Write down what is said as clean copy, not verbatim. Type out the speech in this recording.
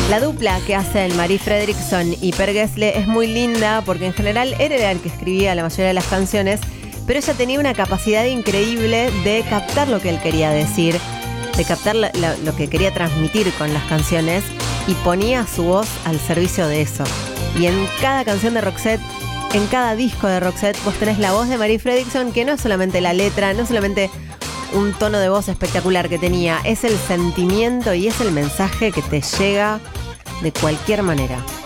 La dupla que hacen Marie Fredriksson y Per Gessle es muy linda porque en general él era el que escribía la mayoría de las canciones, pero ella tenía una capacidad increíble de captar lo que él quería decir, de captar lo que quería transmitir con las canciones y ponía su voz al servicio de eso. Y en cada canción de Roxette, en cada disco de Roxette, vos tenés la voz de Marie Fredriksson, que no es solamente la letra, no es solamente un tono de voz espectacular que tenía, es el sentimiento y es el mensaje que te llega de cualquier manera.